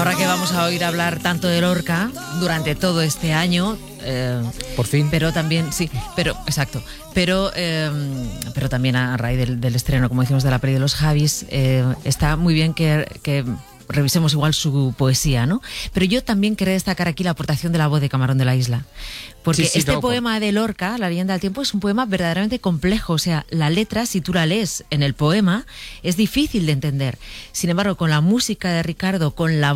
ahora que vamos a oír hablar tanto de Lorca durante todo este año, por fin. Pero también, sí, exacto. Pero también a raíz del estreno, como decimos, de la peli de los Javis, está muy bien que revisemos igual su poesía, ¿no? Pero yo también quería destacar aquí la aportación de la voz de Camarón de la Isla. Porque poema de Lorca, La leyenda del tiempo, es un poema verdaderamente complejo. O sea, la letra, si tú la lees en el poema, es difícil de entender. Sin embargo, con la música de Ricardo, con la